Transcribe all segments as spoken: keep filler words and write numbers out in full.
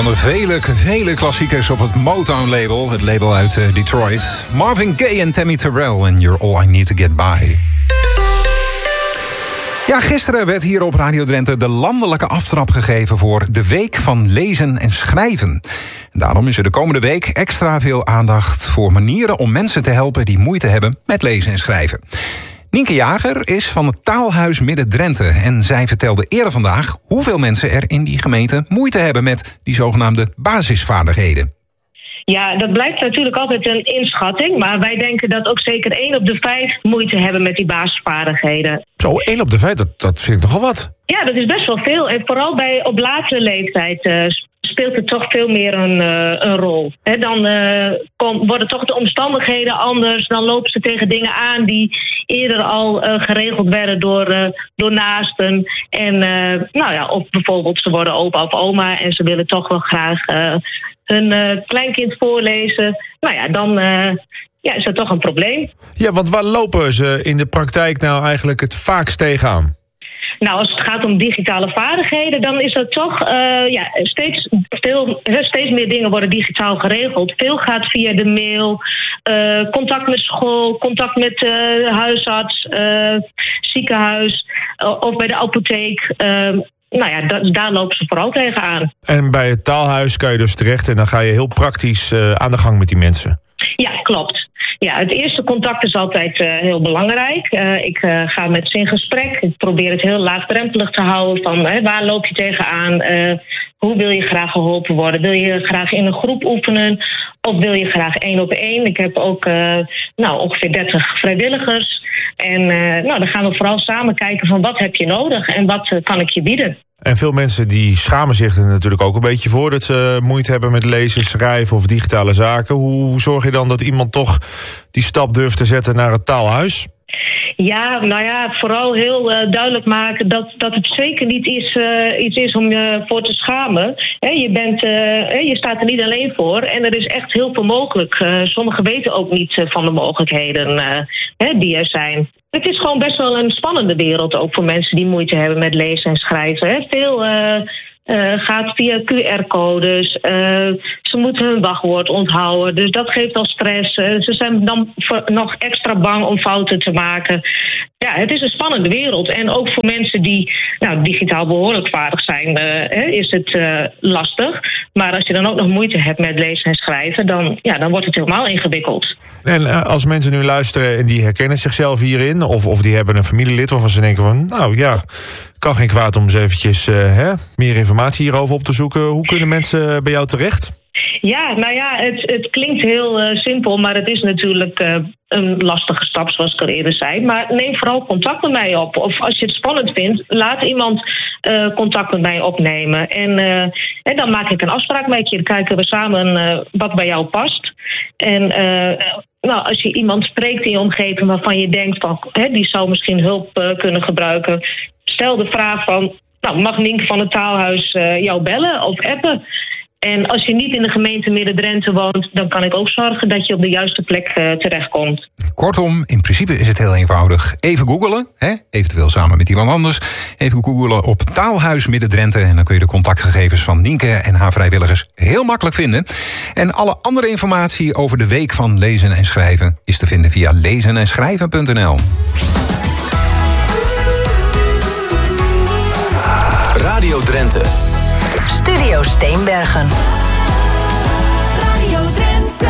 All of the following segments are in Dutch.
van de vele, vele klassiekers op het Motown-label. Het label uit uh, Detroit. Marvin Gaye en Tammy Terrell en You're All I Need To Get By. Ja, gisteren werd hier op Radio Drenthe de landelijke aftrap gegeven voor de Week van Lezen en Schrijven. Daarom is er de komende week extra veel aandacht voor manieren om mensen te helpen die moeite hebben met lezen en schrijven. Nienke Jager is van het Taalhuis Midden-Drenthe en zij vertelde eerder vandaag hoeveel mensen er in die gemeente moeite hebben met die zogenaamde basisvaardigheden. Ja, dat blijft natuurlijk altijd een inschatting, maar wij denken dat ook zeker één op de vijf moeite hebben met die basisvaardigheden. Zo, één op de vijf, dat, dat vind ik nogal wat. Ja, dat is best wel veel. En vooral bij op latere leeftijd uh, speelt het toch veel meer een, uh, een rol. He, dan uh, kom, worden toch de omstandigheden anders. Dan lopen ze tegen dingen aan die eerder al uh, geregeld werden door, uh, door naasten. En uh, nou ja, of bijvoorbeeld ze worden opa of oma en ze willen toch wel graag Uh, hun uh, kleinkind voorlezen, nou ja, dan uh, ja, is dat toch een probleem. Ja, want waar lopen ze in de praktijk nou eigenlijk het vaakst tegenaan? Nou, als het gaat om digitale vaardigheden, dan is dat toch uh, ja, steeds, veel, steeds meer dingen worden digitaal geregeld. Veel gaat via de mail, uh, contact met school, contact met uh, huisarts, uh, ziekenhuis uh, of bij de apotheek. Uh, Nou ja, da- daar lopen ze vooral tegenaan. En bij het taalhuis kan je dus terecht en dan ga je heel praktisch uh, aan de gang met die mensen. Ja, klopt. Ja, het eerste contact is altijd uh, heel belangrijk. Uh, ik uh, ga met ze in gesprek. Ik probeer het heel laagdrempelig te houden. Van hè, waar loop je tegenaan? Uh, hoe wil je graag geholpen worden? Wil je graag in een groep oefenen? Of wil je graag één op één? Ik heb ook uh, nou, ongeveer dertig vrijwilligers. En uh, nou, dan gaan we vooral samen kijken van wat heb je nodig en wat uh, kan ik je bieden. En veel mensen die schamen zich er natuurlijk ook een beetje voor dat ze moeite hebben met lezen, schrijven of digitale zaken. Hoe zorg je dan dat iemand toch die stap durft te zetten naar het taalhuis? Ja, nou ja, vooral heel uh, duidelijk maken dat, dat het zeker niet is, uh, iets is om je voor te schamen. He, je, bent, uh, je staat er niet alleen voor en er is echt heel veel mogelijk. Uh, sommigen weten ook niet uh, van de mogelijkheden uh, he, die er zijn. Het is gewoon best wel een spannende wereld, ook voor mensen die moeite hebben met lezen en schrijven. He. Veel uh, uh, gaat via Q R-codes. Uh, ze moeten hun wachtwoord onthouden, dus dat geeft al stress. Uh, ze zijn dan voor, nog extra bang om fouten te maken. Ja, het is een spannende wereld. En ook voor mensen die nou, digitaal behoorlijk vaardig zijn, uh, hè, is het uh, lastig. Maar als je dan ook nog moeite hebt met lezen en schrijven, dan, ja, dan wordt het helemaal ingewikkeld. En uh, als mensen nu luisteren en die herkennen zichzelf hierin, of, of die hebben een familielid waarvan ze denken van, nou ja, kan geen kwaad om eens eventjes uh, hè, meer informatie hierover op te zoeken. Hoe kunnen mensen bij jou terecht? Ja, nou ja, het, het klinkt heel uh, simpel, maar het is natuurlijk uh, een lastige stap, zoals ik al eerder zei. Maar neem vooral contact met mij op. Of als je het spannend vindt, laat iemand uh, contact met mij opnemen. En, uh, en dan maak ik een afspraak met je. Dan kijken we samen uh, wat bij jou past. En uh, nou, als je iemand spreekt in je omgeving waarvan je denkt van, hè, die zou misschien hulp uh, kunnen gebruiken, stel de vraag van, nou, mag Nienke van het Taalhuis uh, jou bellen of appen? En als je niet in de gemeente Midden-Drenthe woont, dan kan ik ook zorgen dat je op de juiste plek uh, terechtkomt. Kortom, in principe is het heel eenvoudig. Even googelen, hè? Eventueel samen met iemand anders. Even googelen op Taalhuis Midden-Drenthe en dan kun je de contactgegevens van Nienke en haar vrijwilligers heel makkelijk vinden. En alle andere informatie over de Week van Lezen en Schrijven is te vinden via lezen en schrijven punt n l. Radio Drenthe. Studio Steenbergen. Radio Drenthe.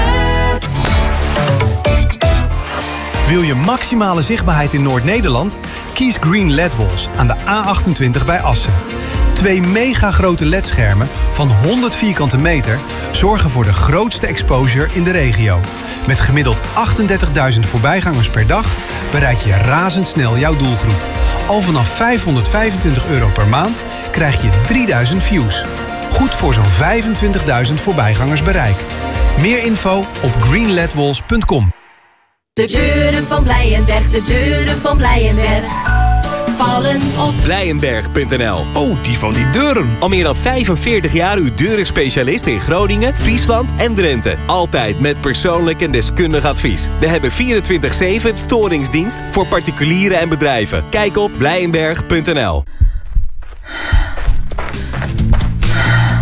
Wil je maximale zichtbaarheid in Noord-Nederland? Kies Green L E D-Walls aan de A achtentwintig bij Assen. Twee mega grote L E D-schermen van honderd vierkante meter zorgen voor de grootste exposure in de regio. Met gemiddeld achtendertigduizend voorbijgangers per dag bereik je razendsnel jouw doelgroep. Al vanaf vijfhonderdvijfentwintig euro per maand krijg je drieduizend views. Goed voor zo'n vijfentwintigduizend voorbijgangers bereik. Meer info op green led walls punt com. De deuren van Blijenberg, de deuren van Blijenberg vallen op Blijenberg punt n l. Oh, die van die deuren. Al meer dan vijfenveertig jaar uw deurenspecialist in Groningen, Friesland en Drenthe. Altijd met persoonlijk en deskundig advies. We hebben vierentwintig zeven storingsdienst voor particulieren en bedrijven. Kijk op Blijenberg punt n l.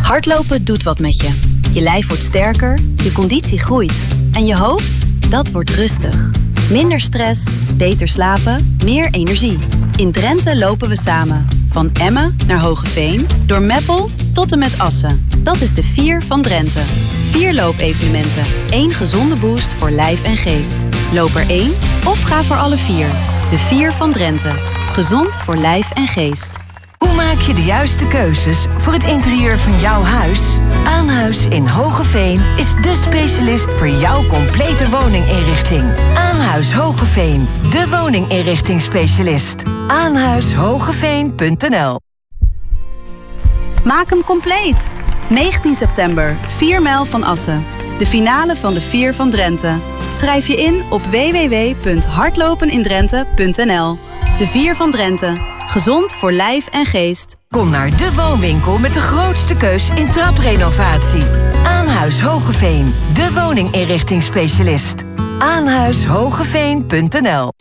Hardlopen doet wat met je. Je lijf wordt sterker, je conditie groeit. En je hoofd, dat wordt rustig. Minder stress, beter slapen, meer energie. In Drenthe lopen we samen. Van Emmen naar Hogeveen, door Meppel tot en met Assen. Dat is de Vier van Drenthe. Vier loopevenementen. Eén gezonde boost voor lijf en geest. Loop er één of ga voor alle vier. De Vier van Drenthe. Gezond voor lijf en geest. Hoe maak je de juiste keuzes voor het interieur van jouw huis? Aanhuis in Hogeveen is dé specialist voor jouw complete woninginrichting. Aanhuis Hogeveen, de woninginrichtingsspecialist. aanhuis hogeveen punt n l. Maak hem compleet. negentien september, vier mijl van Assen. De finale van de Vier van Drenthe. Schrijf je in op w w w punt hardlopenindrenthe punt n l. De Vier van Drenthe. Gezond voor lijf en geest. Kom naar de woonwinkel met de grootste keus in traprenovatie. Aanhuis Hogeveen, de woninginrichtingsspecialist. aanhuis hogeveen punt n l.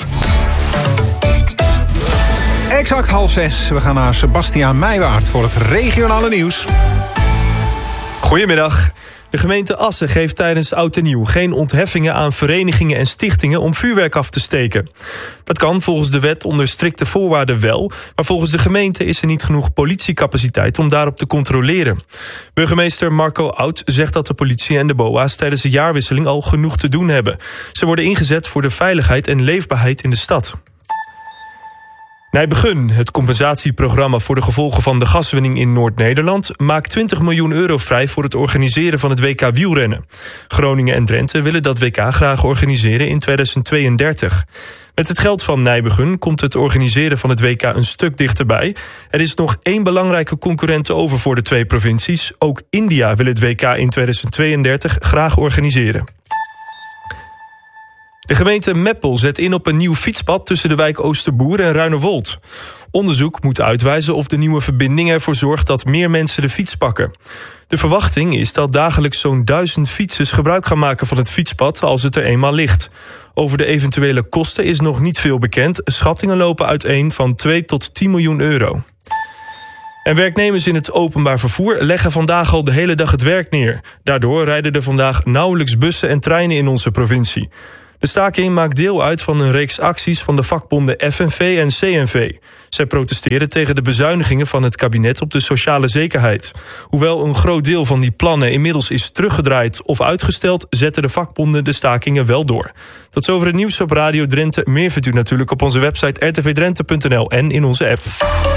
Exact half zes. We gaan naar Sebastiaan Meijwaard voor het regionale nieuws. Goedemiddag. De gemeente Assen geeft tijdens Oud en Nieuw geen ontheffingen aan verenigingen en stichtingen om vuurwerk af te steken. Dat kan volgens de wet onder strikte voorwaarden wel, maar volgens de gemeente is er niet genoeg politiecapaciteit om daarop te controleren. Burgemeester Marco Oud zegt dat de politie en de B O A's tijdens de jaarwisseling al genoeg te doen hebben. Ze worden ingezet voor de veiligheid en leefbaarheid in de stad. Nijbegun, het compensatieprogramma voor de gevolgen van de gaswinning in Noord-Nederland, maakt twintig miljoen euro vrij voor het organiseren van het W K wielrennen. Groningen en Drenthe willen dat W K graag organiseren in tweeduizend tweeëndertig. Met het geld van Nijbegun komt het organiseren van het W K een stuk dichterbij. Er is nog één belangrijke concurrent over voor de twee provincies. Ook India wil het W K in tweeduizend tweeëndertig graag organiseren. De gemeente Meppel zet in op een nieuw fietspad tussen de wijk Oosterboer en Ruinewold. Onderzoek moet uitwijzen of de nieuwe verbinding ervoor zorgt dat meer mensen de fiets pakken. De verwachting is dat dagelijks zo'n duizend fietsers gebruik gaan maken van het fietspad als het er eenmaal ligt. Over de eventuele kosten is nog niet veel bekend. Schattingen lopen uiteen van twee tot tien miljoen euro. En werknemers in het openbaar vervoer leggen vandaag al de hele dag het werk neer. Daardoor rijden er vandaag nauwelijks bussen en treinen in onze provincie. De staking maakt deel uit van een reeks acties van de vakbonden F N V en C N V. Zij protesteren tegen de bezuinigingen van het kabinet op de sociale zekerheid. Hoewel een groot deel van die plannen inmiddels is teruggedraaid of uitgesteld, zetten de vakbonden de stakingen wel door. Tot zover het nieuws op Radio Drenthe. Meer vindt u natuurlijk op onze website r t v drenthe punt n l en in onze app.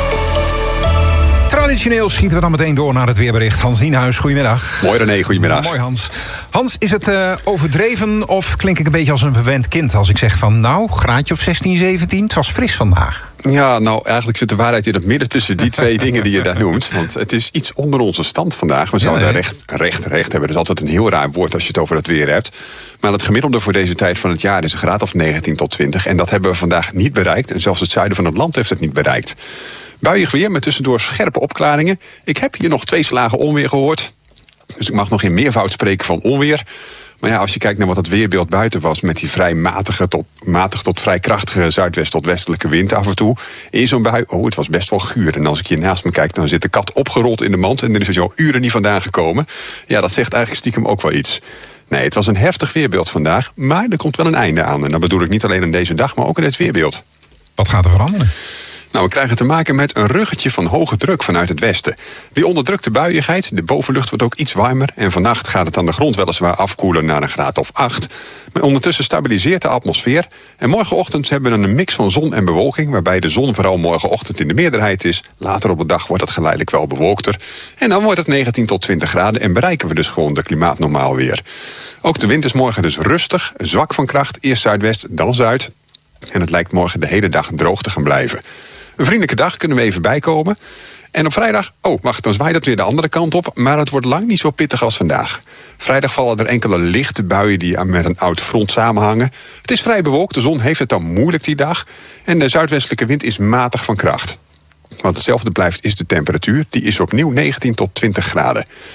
Traditioneel schieten we dan meteen door naar het weerbericht. Hans Nienhuis, goedemiddag. Mooi René, goedemiddag. Mooi Hans. Hans, is het uh, overdreven of klink ik een beetje als een verwend kind als ik zeg van nou, graadje of zestien, zeventien, het was fris vandaag. Ja, nou eigenlijk zit de waarheid in het midden tussen die twee dingen die je daar noemt. Want het is iets onder onze stand vandaag. We zouden ja, recht, recht, recht hebben. Dat is altijd een heel raar woord als je het over het weer hebt. Maar het gemiddelde voor deze tijd van het jaar is een graad of negentien tot twintig. En dat hebben we vandaag niet bereikt. En zelfs het zuiden van het land heeft het niet bereikt. Buiig weer met tussendoor scherpe opklaringen. Ik heb hier nog twee slagen onweer gehoord. Dus ik mag nog in meervoud spreken van onweer. Maar ja, als je kijkt naar wat het weerbeeld buiten was met die vrij matige tot, matig tot vrij krachtige zuidwest tot westelijke wind af en toe. In zo'n bui, oh, het was best wel guur. En als ik hier naast me kijk, dan zit de kat opgerold in de mand. En er is er zo uren niet vandaan gekomen. Ja, dat zegt eigenlijk stiekem ook wel iets. Nee, het was een heftig weerbeeld vandaag. Maar er komt wel een einde aan. En dat bedoel ik niet alleen aan deze dag, maar ook in het weerbeeld. Wat gaat er veranderen? Nou, we krijgen te maken met een ruggetje van hoge druk vanuit het westen. Die onderdrukte buiigheid, de bovenlucht wordt ook iets warmer. En vannacht gaat het aan de grond weliswaar afkoelen naar een graad of acht. Maar ondertussen stabiliseert de atmosfeer. En morgenochtend hebben we een mix van zon en bewolking, waarbij de zon vooral morgenochtend in de meerderheid is. Later op de dag wordt het geleidelijk wel bewolkter. En dan wordt het negentien tot twintig graden en bereiken we dus gewoon de klimaatnormaal weer. Ook de wind is morgen dus rustig, zwak van kracht. Eerst zuidwest, dan zuid. En het lijkt morgen de hele dag droog te gaan blijven. Een vriendelijke dag, kunnen we even bijkomen. En op vrijdag, oh wacht, dan zwaait het weer de andere kant op. Maar het wordt lang niet zo pittig als vandaag. Vrijdag vallen er enkele lichte buien die met een oud front samenhangen. Het is vrij bewolkt, de zon heeft het dan moeilijk die dag. En de zuidwestelijke wind is matig van kracht. Wat hetzelfde blijft is de temperatuur. Die is opnieuw negentien tot twintig graden.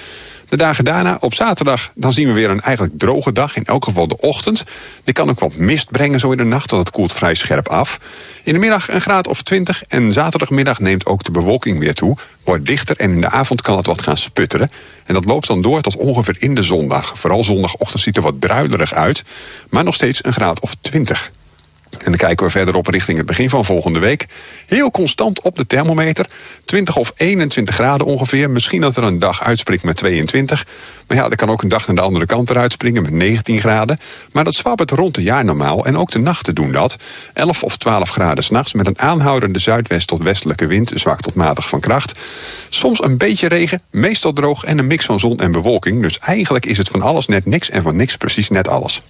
De dagen daarna, op zaterdag, dan zien we weer een eigenlijk droge dag. In elk geval de ochtend. Die kan ook wat mist brengen zo in de nacht, want het koelt vrij scherp af. In de middag een graad of twintig en zaterdagmiddag neemt ook de bewolking weer toe. Wordt dichter en in de avond kan het wat gaan sputteren. En dat loopt dan door tot ongeveer in de zondag. Vooral zondagochtend ziet er wat druilerig uit, maar nog steeds een graad of twintig. En dan kijken we verder op richting het begin van volgende week. Heel constant op de thermometer. twintig of eenentwintig graden ongeveer. Misschien dat er een dag uitspringt met tweeëntwintig. Maar ja, er kan ook een dag naar de andere kant eruit springen met negentien graden. Maar dat zwabbert rond de jaar normaal. En ook de nachten doen dat. elf of twaalf graden 's nachts met een aanhoudende zuidwest tot westelijke wind. Zwak tot matig van kracht. Soms een beetje regen, meestal droog en een mix van zon en bewolking. Dus eigenlijk is het van alles net niks en van niks precies net alles.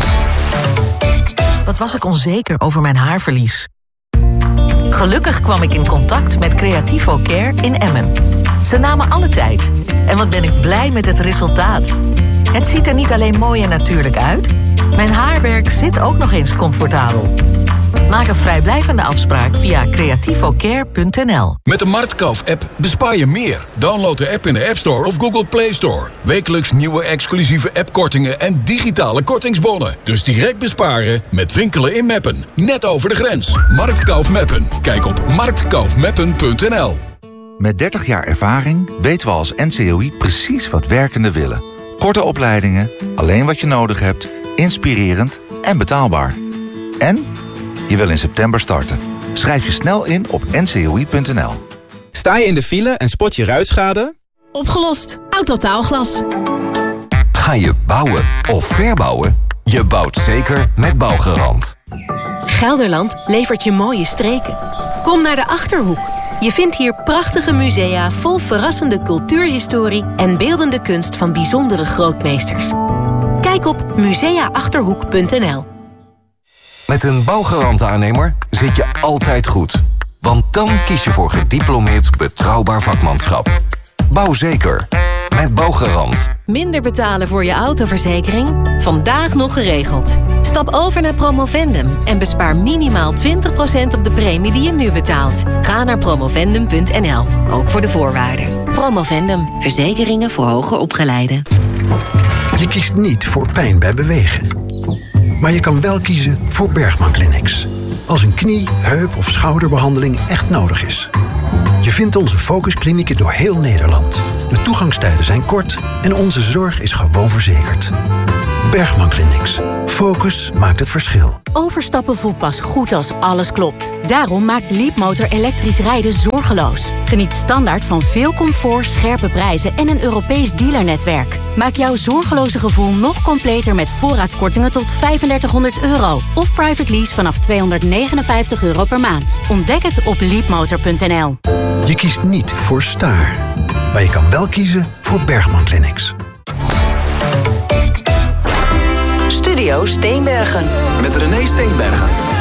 Wat was ik onzeker over mijn haarverlies. Gelukkig kwam ik in contact met Creativo Care in Emmen. Ze namen alle tijd. En wat ben ik blij met het resultaat. Het ziet er niet alleen mooi en natuurlijk uit. Mijn haarwerk zit ook nog eens comfortabel. Maak een vrijblijvende afspraak via creativocare punt n l. Met de Marktkauf-app bespaar je meer. Download de app in de App Store of Google Play Store. Wekelijks nieuwe exclusieve appkortingen en digitale kortingsbonnen. Dus direct besparen met winkelen in Meppen. Net over de grens. Marktkauf Meppen. Kijk op marktkaufmeppen punt n l. Met dertig jaar ervaring weten we als N C O I precies wat werkenden willen. Korte opleidingen, alleen wat je nodig hebt, inspirerend en betaalbaar. En je wil in september starten. Schrijf je snel in op n c o i punt n l. Sta je in de file en spot je ruitschade? Opgelost. Autotaalglas. Ga je bouwen of verbouwen? Je bouwt zeker met Bouwgarant. Gelderland levert je mooie streken. Kom naar de Achterhoek. Je vindt hier prachtige musea vol verrassende cultuurhistorie en beeldende kunst van bijzondere grootmeesters. Kijk op musea achterhoek punt n l. Met een Bouwgarant-aannemer zit je altijd goed. Want dan kies je voor gediplomeerd betrouwbaar vakmanschap. Bouw zeker. Met Bouwgarant. Minder betalen voor je autoverzekering? Vandaag nog geregeld. Stap over naar Promovendum en bespaar minimaal twintig procent op de premie die je nu betaalt. Ga naar promovendum punt n l, ook voor de voorwaarden. Promovendum, verzekeringen voor hoger opgeleiden. Je kiest niet voor pijn bij bewegen. Maar je kan wel kiezen voor Bergman Clinics. Als een knie, heup of schouderbehandeling echt nodig is. Je vindt onze focusklinieken door heel Nederland. De toegangstijden zijn kort en onze zorg is gewoon verzekerd. Bergman Clinics. Focus maakt het verschil. Overstappen voelt pas goed als alles klopt. Daarom maakt Leapmotor elektrisch rijden zorgeloos. Geniet standaard van veel comfort, scherpe prijzen en een Europees dealernetwerk. Maak jouw zorgeloze gevoel nog completer met voorraadkortingen tot vijfendertighonderd euro. Of private lease vanaf tweehonderdnegenenvijftig euro per maand. Ontdek het op leapmotor punt n l. Je kiest niet voor Staar. Maar je kan wel kiezen voor Bergman Clinics. Studio Steenbergen. Met René Steenbergen.